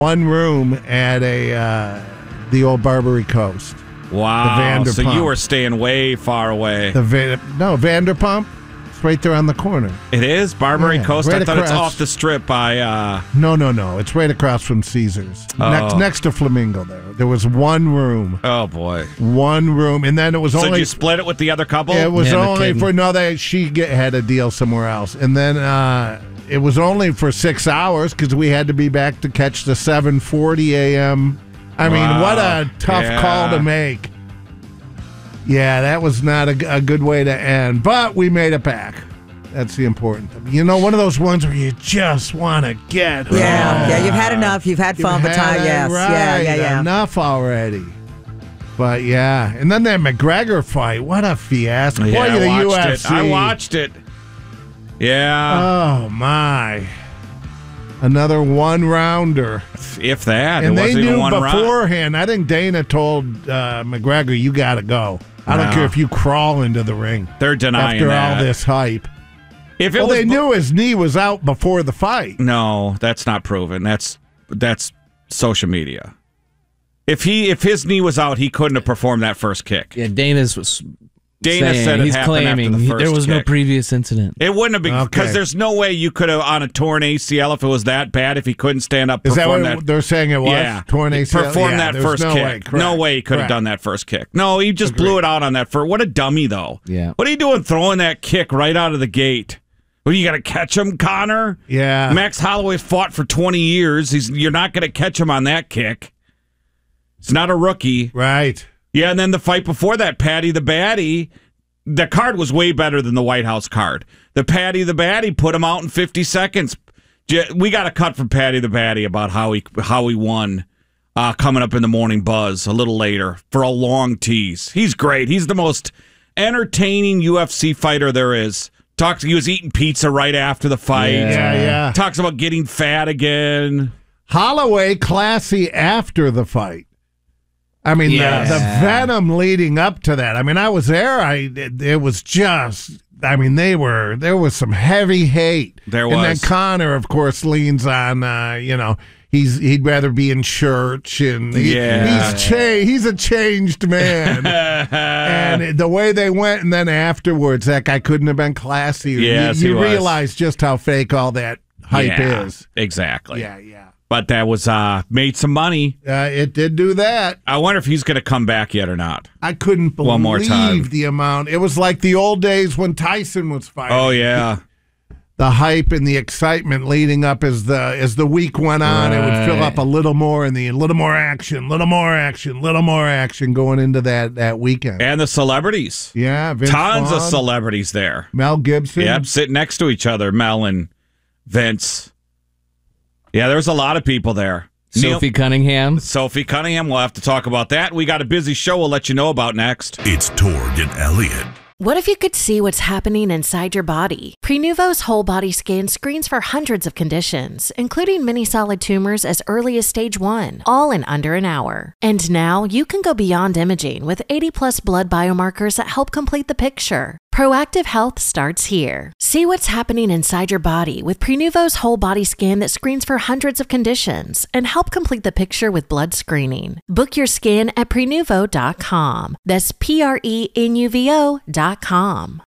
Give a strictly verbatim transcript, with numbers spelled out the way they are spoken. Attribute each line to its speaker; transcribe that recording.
Speaker 1: one room at a uh, the old Barbary Coast.
Speaker 2: Wow.
Speaker 1: The
Speaker 2: so you were staying way far away.
Speaker 1: The Va- no, Vanderpump. It's right there on the corner.
Speaker 2: It is? Barbary
Speaker 1: yeah,
Speaker 2: Coast?
Speaker 1: right
Speaker 2: I thought
Speaker 1: across.
Speaker 2: it's off the strip by... Uh...
Speaker 1: No, no, no. It's right across from Caesars.
Speaker 2: Oh.
Speaker 1: Next, next to Flamingo there. There was one room.
Speaker 2: Oh, boy.
Speaker 1: One room. And then it was
Speaker 2: so
Speaker 1: only...
Speaker 2: So did you split it with the other couple?
Speaker 1: It was
Speaker 3: yeah,
Speaker 1: only for... No, they, she get, had a deal somewhere else. And then uh, it was only for six hours because we had to be back to catch the seven forty a.m. I
Speaker 2: wow.
Speaker 1: mean, what a tough
Speaker 2: yeah.
Speaker 1: call to make. Yeah, that was not a, a good way to end. But we made it back. That's the important thing. You know, one of those ones where you just want to get home.
Speaker 4: Yeah, yeah, you've had enough. You've had fun,
Speaker 1: You've
Speaker 4: but time,
Speaker 1: had it
Speaker 4: yes.
Speaker 1: Right.
Speaker 4: Yeah, yeah, yeah.
Speaker 1: Enough already. But, yeah. And then that McGregor fight. What a fiasco.
Speaker 2: Yeah,
Speaker 1: Boy,
Speaker 2: I
Speaker 1: the
Speaker 2: watched
Speaker 1: U F C.
Speaker 2: it. I watched it. Yeah.
Speaker 1: Oh, my. Another one-rounder.
Speaker 2: If that.
Speaker 1: And
Speaker 2: it
Speaker 1: they
Speaker 2: wasn't
Speaker 1: knew
Speaker 2: even one
Speaker 1: beforehand. I think Dana told uh, McGregor, you got to go. I don't
Speaker 2: No.
Speaker 1: care if you crawl into the ring.
Speaker 2: They're denying
Speaker 1: after
Speaker 2: that.
Speaker 1: all this hype.
Speaker 2: If it
Speaker 1: well,
Speaker 2: was
Speaker 1: they knew his knee was out before the fight.
Speaker 2: No, that's not proven. That's that's social media. If he if his knee was out, he couldn't have performed that first kick.
Speaker 3: Yeah, Dana's was
Speaker 2: Dana
Speaker 3: saying,
Speaker 2: said it
Speaker 3: he's
Speaker 2: happened
Speaker 3: claiming
Speaker 2: after the
Speaker 3: he-
Speaker 2: first
Speaker 3: there was no
Speaker 2: kick.
Speaker 3: previous incident.
Speaker 2: It wouldn't have been because
Speaker 1: Okay.
Speaker 2: there's no way you could have on a torn A C L if it was that bad. If he couldn't stand up,
Speaker 1: Is that
Speaker 2: perform
Speaker 1: what
Speaker 2: that.
Speaker 1: they're saying it was?
Speaker 2: Yeah,
Speaker 1: Torn A C L?
Speaker 2: Perform
Speaker 1: Yeah,
Speaker 2: that
Speaker 1: there's
Speaker 2: first
Speaker 1: no
Speaker 2: kick.
Speaker 1: way. Correct.
Speaker 2: No way he could have
Speaker 1: Correct.
Speaker 2: done that first kick. No, he just blew it out on that first. What a dummy, though.
Speaker 3: Yeah.
Speaker 2: What are you doing throwing that kick right out of the gate? Well, you got to catch him, Connor.
Speaker 1: Yeah.
Speaker 2: Max Holloway fought for twenty years. He's you're not going to catch him on that kick. It's not a rookie.
Speaker 1: Right.
Speaker 2: Yeah, and then the fight before that, Patty the Baddie, the card was way better than the White House card. The Patty the Baddie put him out in fifty seconds. J- We got a cut from Patty the Baddie about how he how he won uh, coming up in the morning buzz a little later for a long tease. He's great. He's the most entertaining U F C fighter there is. Talks. He was eating pizza right after the fight.
Speaker 3: Yeah.
Speaker 1: Yeah, yeah.
Speaker 2: Talks about getting fat again.
Speaker 1: Holloway classy after the fight. I mean,
Speaker 3: Yes.
Speaker 1: the, the venom leading up to that. I mean, I was there. I it, it was just. I mean, they were there was some heavy hate.
Speaker 2: There
Speaker 1: and then
Speaker 2: was.
Speaker 1: Connor, of course, leans on. Uh, you know, he's he'd rather be in church, and he,
Speaker 2: Yeah.
Speaker 1: he's cha- He's a changed man. And the way they went, and then afterwards, that guy couldn't have been classier.
Speaker 2: Yes,
Speaker 1: you
Speaker 2: he
Speaker 1: you
Speaker 2: was.
Speaker 1: realize just how fake all that hype
Speaker 2: Yeah,
Speaker 1: is.
Speaker 2: Exactly.
Speaker 1: Yeah, yeah.
Speaker 2: But that was uh made some money.
Speaker 1: Uh, it did do that.
Speaker 2: I wonder if he's going to come back yet or not.
Speaker 1: I couldn't believe
Speaker 2: One more time.
Speaker 1: the amount. It was like the old days when Tyson was fighting.
Speaker 2: Oh yeah,
Speaker 1: The hype and the excitement leading up as the as the week went on, it would fill up a little more, and the a little more action, little more action, little more action going into that that weekend.
Speaker 2: and the celebrities.
Speaker 1: Yeah, Vince
Speaker 2: Tons of
Speaker 1: Vaughn,
Speaker 2: celebrities there.
Speaker 1: Mel Gibson.
Speaker 2: Yep, sitting next to each other, Mel and Vince. Yeah, there was a lot of people there.
Speaker 3: Sophie
Speaker 2: Neil-
Speaker 3: Cunningham.
Speaker 2: Sophie Cunningham. We'll have to talk about that. We got a busy show. We'll let you know about next.
Speaker 5: It's Torg and Elliot.
Speaker 6: What if you could see what's happening inside your body? Prenuvo's whole body scan screens for hundreds of conditions, including many solid tumors as early as stage one, all in under an hour. And now you can go beyond imaging with eighty plus blood biomarkers that help complete the picture. Proactive health starts here. See what's happening inside your body with Prenuvo's whole body scan that screens for hundreds of conditions and help complete the picture with blood screening. Book your scan at prenuvo dot com. That's P R E N U V O dot com.